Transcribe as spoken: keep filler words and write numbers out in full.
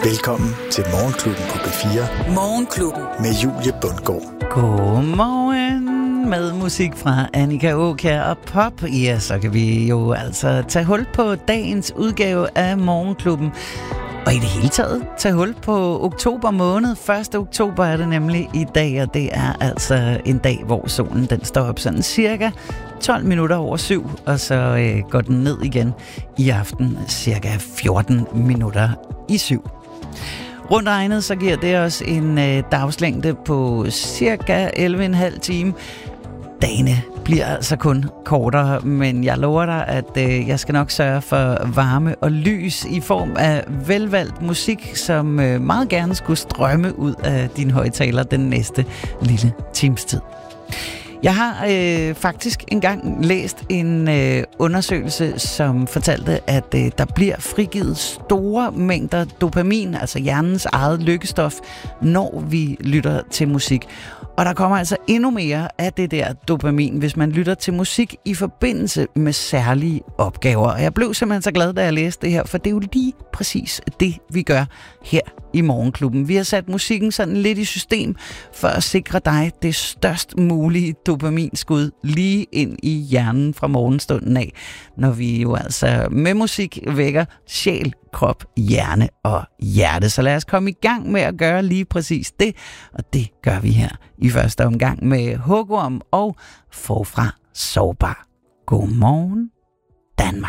Velkommen til Morgenklubben på P fire. Morgenklubben. Med Julie Bundgaard. Godmorgen med musik fra Annika Aakjær og pop. Ja, så kan vi jo altså tage hul på dagens udgave af Morgenklubben. Og i det hele taget tage hul på oktober måned. første oktober er det nemlig i dag, og det er altså en dag, hvor solen den står op sådan cirka tolv minutter over syv, og så øh, går den ned igen i aften cirka fjorten minutter i syv. Rundt regnet så giver det os en øh, dagslængde på cirka elleve komma fem time. Dagene bliver altså kun kortere, men jeg lover dig, at øh, jeg skal nok sørge for varme og lys i form af velvalgt musik, som øh, meget gerne skulle strømme ud af dine højttaler den næste lille times tid. Jeg har øh, faktisk engang læst en øh, undersøgelse, som fortalte, at øh, der bliver frigivet store mængder dopamin, altså hjernens eget lykkestof, når vi lytter til musik. Og der kommer altså endnu mere af det der dopamin, hvis man lytter til musik i forbindelse med særlige opgaver. Og jeg blev simpelthen så glad, da jeg læste det her, for det er jo lige præcis det, vi gør her i Morgenklubben. Vi har sat musikken sådan lidt i system for at sikre dig det størst mulige dopaminskud lige ind i hjernen fra morgenstunden af, når vi jo altså med musik vækker sjæl, krop, hjerne og hjerte. Så lad os komme i gang med at gøre lige præcis det, og det gør vi her i første omgang med Hugorm og Forfra Sårbar. Godmorgen, Danmark.